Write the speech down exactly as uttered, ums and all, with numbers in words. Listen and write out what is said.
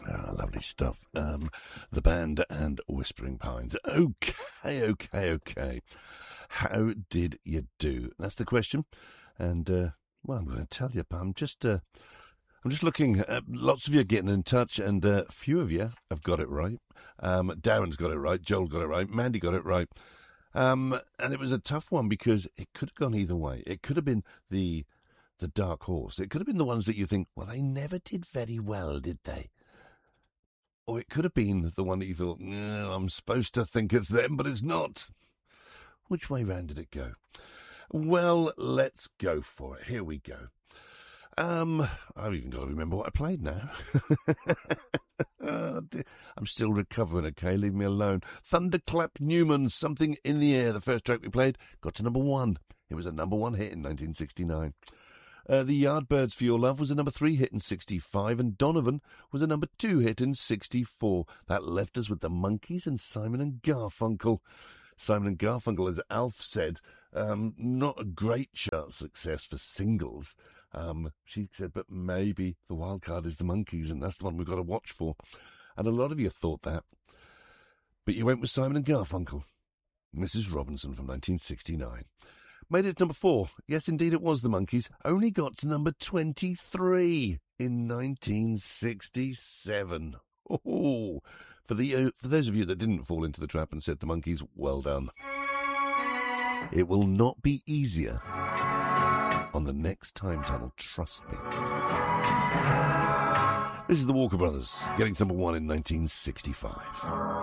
Ah, lovely stuff. Um, the Band and Whispering Pines. Okay, okay, okay. How did you do? That's the question. And, uh, well, I'm going to tell you, but I'm just, uh, I'm just looking. Uh, lots of you are getting in touch, and uh, a few of you have got it right. Um, Darren's got it right. Joel got it right. Mandy got it right. Um, and it was a tough one because it could have gone either way. It could have been the the dark horse. It could have been the ones that you think, well, they never did very well, did they? Or it could have been the one that you thought, no, I'm supposed to think it's them, but it's not. Which way round did it go? Well, let's go for it. Here we go. Um, I've even got to remember what I played now. Oh, dear. I'm still recovering, okay? Leave me alone. Thunderclap Newman, Something in the Air. The first track we played got to number one. It was a number one hit in nineteen sixty-nine. Uh, the Yardbirds for Your Love was a number three hit in sixty-five, and Donovan was a number two hit in sixty-four. That left us with the Monkees and Simon and Garfunkel. Simon and Garfunkel, as Alf said, um, not a great chart success for singles. Um, she said, but maybe the wild card is the Monkees, and that's the one we've got to watch for. And a lot of you thought that. But you went with Simon and Garfunkel. Missus Robinson from nineteen sixty-nine. Made it number four. Yes, indeed, it was the Monkees. Only got to number twenty-three in nineteen sixty-seven. Oh, for the uh, for those of you that didn't fall into the trap and said the Monkees, well done. It will not be easier on the next time tunnel, trust me. This is the Walker Brothers, getting to number one in nineteen sixty-five.